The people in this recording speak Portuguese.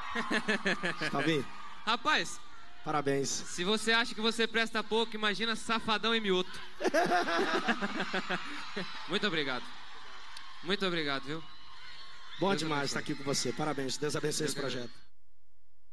Tá bem? Rapaz, Parabéns. se você acha que você presta pouco, imagina Safadão e Mioto. Muito obrigado. Muito obrigado, viu? Bom Deus demais abençoe. estar aqui com você. Parabéns. Deus abençoe Deus esse projeto.